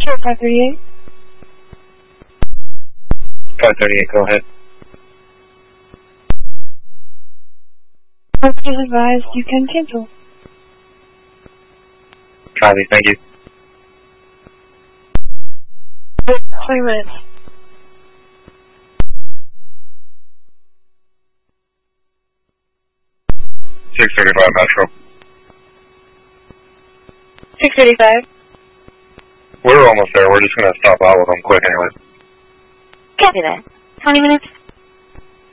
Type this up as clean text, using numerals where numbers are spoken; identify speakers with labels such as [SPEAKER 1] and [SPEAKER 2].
[SPEAKER 1] Sure, 538.
[SPEAKER 2] 538, go ahead.
[SPEAKER 1] Officers advised you can cancel.
[SPEAKER 2] Copy, thank you.
[SPEAKER 1] 20 minutes.
[SPEAKER 2] 635 Metro.
[SPEAKER 1] 635.
[SPEAKER 2] We're almost there. We're just going to stop out with them quick anyway.
[SPEAKER 1] Copy that. 20 minutes.